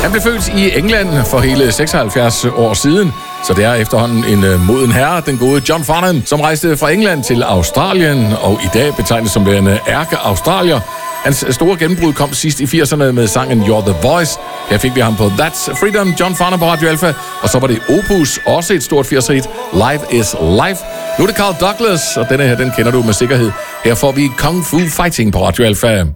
Han blev født i England for hele 76 år siden, så det er efterhånden en moden herre, den gode John Farnham, som rejste fra England til Australien, og i dag betegnes som værende ærke-australier. Hans store gennembrud kom sidst i 80'erne med sangen You're the Voice. Her fik vi ham på That's Freedom, John Farnham på Radio Alpha, og så var det Opus, også et stort 80'er-hit, Life is Life. Nu er det Carl Douglas, og denne her, den kender du med sikkerhed. Her får vi Kung Fu Fighting på Radio Alpha.